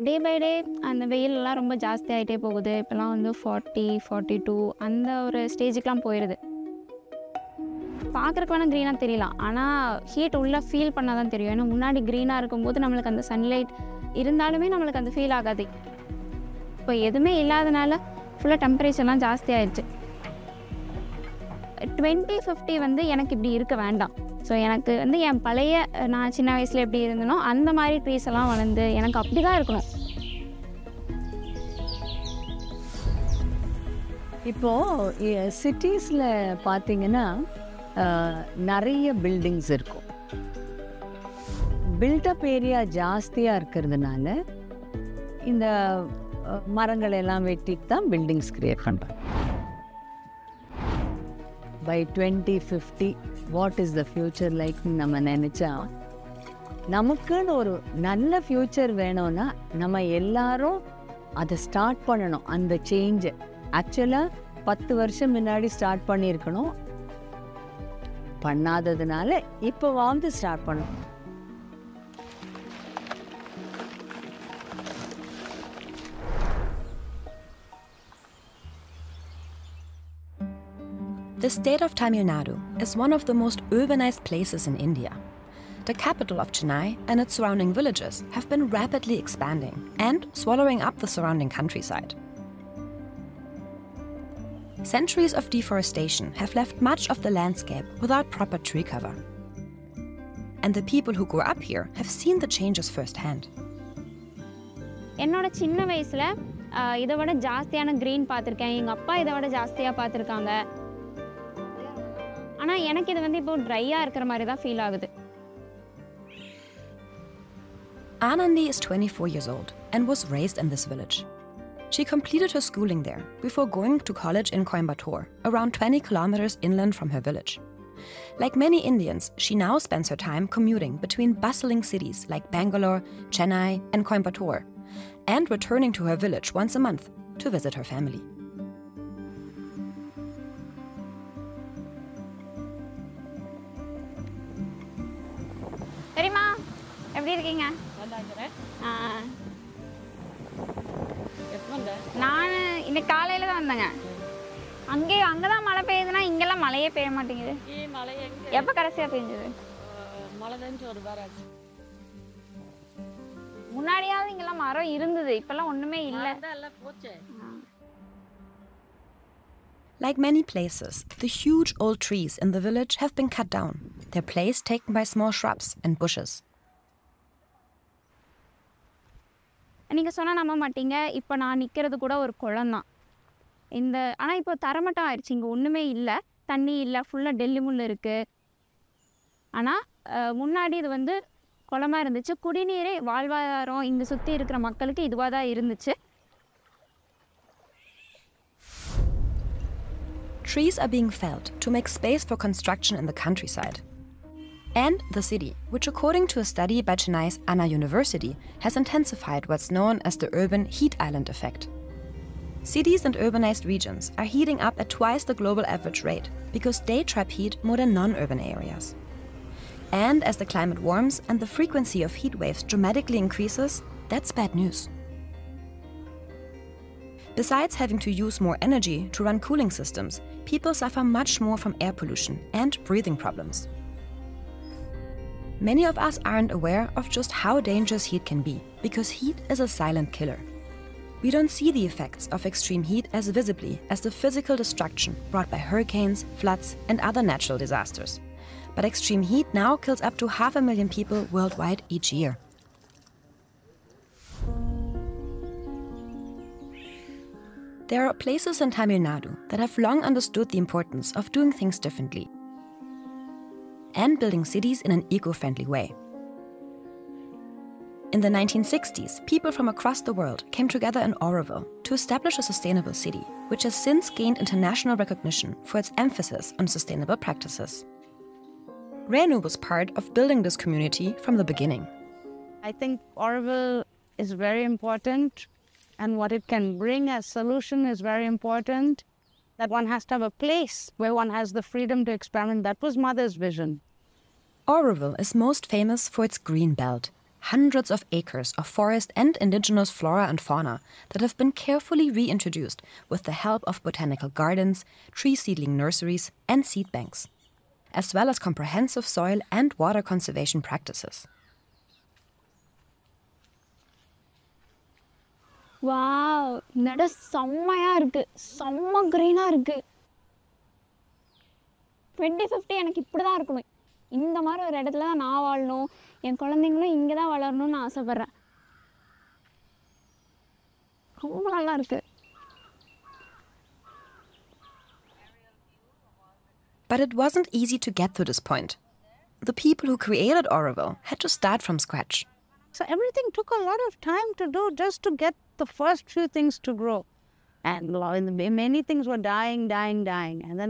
Day by day அந்த வெயிலெலாம் ரொம்ப ஜாஸ்தி ஆகிட்டே போகுது. இப்போலாம் வந்து 40, 42 அந்த ஒரு ஸ்டேஜுக்கெலாம் போயிடுது. பார்க்குறக்கு வேணால் க்ரீனாக தெரியலாம், ஆனால் ஹீட் உள்ளே ஃபீல் பண்ணால் தான் தெரியும். ஏன்னா முன்னாடி க்ரீனாக இருக்கும்போது நம்மளுக்கு அந்த சன்லைட் இருந்தாலுமே நம்மளுக்கு அந்த ஃபீல் ஆகாது. இப்போ எதுவுமே இல்லாதனால ஃபுல்லாக டெம்பரேச்சர்லாம் ஜாஸ்தி ஆயிடுச்சு. 2050 வந்து எனக்கு இப்படி இருக்க வேண்டாம். ஸோ எனக்கு வந்து என் பழைய நான் சின்ன வயசில் எப்படி இருந்தனோ அந்த மாதிரி ட்ரீஸ் எல்லாம் வளர்ந்து எனக்கு அப்படி தான் இருக்கணும். இப்போது சிட்டிஸில் பார்த்தீங்கன்னா நிறைய பில்டிங்ஸ் இருக்கும். பில்டப் ஏரியா ஜாஸ்தியாக இருக்கிறதுனால இந்த மரங்கள் எல்லாம் வெட்டிட்டு தான் பில்டிங்ஸ் க்ரியேட் பண்ணுறாங்க. By 2050 what is the future லைக்னு நம்ம நினச்சா, நமக்குன்னு ஒரு நல்ல ஃப்யூச்சர் வேணும்னா நம்ம எல்லாரும் அதை ஸ்டார்ட் பண்ணணும். அந்த சேஞ்சை ஆக்சுவலாக 10 வருஷம் முன்னாடி ஸ்டார்ட் பண்ணியிருக்கணும். பண்ணாததுனால இப்போ வந்து ஸ்டார்ட் பண்ணணும். The state of Tamil Nadu is one of the most urbanized places in India. The capital of Chennai and its surrounding villages have been rapidly expanding and swallowing up the surrounding countryside. Centuries of deforestation have left much of the landscape without proper tree cover. And the people who grew up here have seen the changes firsthand. என்னோட சின்ன வயசில் இதை விட ஜாஸ்தியான green பார்த்துருக்கேன். எங்கள் அப்பா இதை விட ஜாஸ்தியாக பார்த்துருக்காங்க. ஆனால் எனக்கு இது வந்து இப்போ ட்ரையாக இருக்கிற மாதிரி தான் ஃபீல் ஆகுது. Anandi is 24 years old and was raised in this village. She completed her schooling there before going to college in Coimbatore, around 20 kilometers inland from her village. Like many Indians, she now spends her time commuting between bustling cities like Bangalore, Chennai, and Coimbatore, and returning to her village once a month to visit her family. சரிம்மா, எப்படி இருக்கீங்க? நான் இன்னைக்கு காலையில் தான் வந்தேங்க. அங்கே தான் மழை பெய்யுதுன்னா இங்கெல்லாம் மழையே பெய்ய மாட்டேங்குது. எப்போ கடைசியாக பெய்ஞ்சது? முன்னாடியாவது இங்கெல்லாம் மரம் இருந்தது, இப்பெல்லாம் ஒன்றுமே இல்லை. Like many places, the huge old trees in the village have been cut down, their place taken by small shrubs and bushes. நீங்கள் சொன்னால் நம்ப மாட்டீங்க, இப்போ நான் நிற்கிறது கூட ஒரு குளம் தான். ஆனால் இப்போ தரமட்டம் ஆயிடுச்சு, இங்கே ஒன்றுமே இல்லை, தண்ணி இல்லை, ஃபுல்லாக டெல்லி முள் இருக்குது. ஆனால் முன்னாடி இது வந்து குளமாக இருந்துச்சு. குடிநீரே வாழ்வாதாரம் இங்கே சுற்றி இருக்கிற மக்களுக்கு இதுவாக தான் இருந்துச்சு. Trees are being felled to make space for construction in the countryside. And the city, which according to a study by Chennai's Anna University, has intensified what's known as the urban heat island effect. Cities and urbanized regions are heating up at twice the global average rate because they trap heat more than non-urban areas. And as the climate warms and the frequency of heat waves dramatically increases, that's bad news. Besides having to use more energy to run cooling systems, people suffer much more from air pollution and breathing problems. Many of us aren't aware of just how dangerous heat can be, because heat is a silent killer. We don't see the effects of extreme heat as visibly as the physical destruction brought by hurricanes, floods, and other natural disasters. But extreme heat now kills up to 500,000 people worldwide each year. There are places in Tamil Nadu that have long understood the importance of doing things differently and building cities in an eco-friendly way. In the 1960s, people from across the world came together in Oroville to establish a sustainable city, which has since gained international recognition for its emphasis on sustainable practices. Renu was part of building this community from the beginning. I think Oroville is very important, and what it can bring as solution is very important. That one has to have a place where one has the freedom to experiment. That was Mother's vision. Oroville is most famous for its green belt, hundreds of acres of forest and indigenous flora and fauna that have been carefully reintroduced with the help of botanical gardens, tree seedling nurseries, and seed banks, as well as comprehensive soil and water conservation practices. Wow, இந்த இடம் செம்மையா இருக்கு, செம்ம கிரீனா இருக்கு. 2050 எனக்கு இப்படிதான் இருக்கணும். இந்த மாதிரி ஒரு இடத்துல தான் நான் வாழணும், என் குழந்தைங்களும் இங்கே தான் வளரணும்னு ஆசைப்பட்றேன். ரொம்ப நல்லா இருக்கு. But it wasn't easy to get to this point. The people who created Oroville had to start from scratch. So everything took a lot of time to do just to get the first few things to grow. And many things were dying. And then